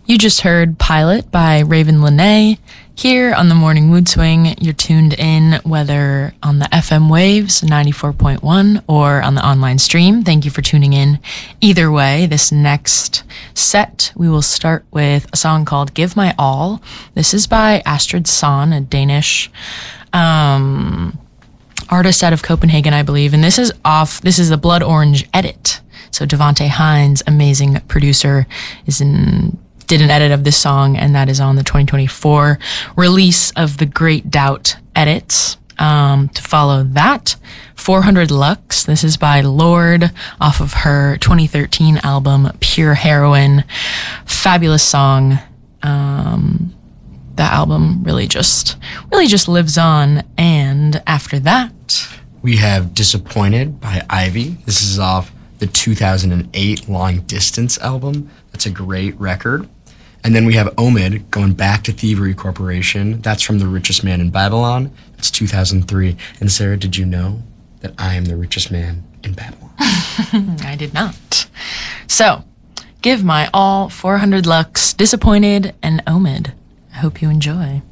You just heard Pilot by Raven Lene. Here on the Morning Mood Swing, you're tuned in whether on the FM waves, 94.1, or on the online stream. Thank you for tuning in. Either way, this next set, we will start with a song called Give My All. This is by Astrid Sahn, a Danish artist out of Copenhagen, I believe. And this is the Blood Orange edit. So Devante Hines, amazing producer, did an edit of this song, and that is on the 2024 release of the Great Doubt edits. To follow that, 400 Lux. This is by Lorde off of her 2013 album Pure Heroine. Fabulous song. That album really just lives on. And after that, we have Disappointed by Ivy. This is off the 2008 Long Distance album. That's a great record. And then we have Omid going back to Thievery Corporation. That's from The Richest Man in Babylon. That's 2003. And Sarah, did you know that I am the richest man in Babylon? I did not. So, Give My All, 400 Lux, Disappointed, and Omid. I hope you enjoy.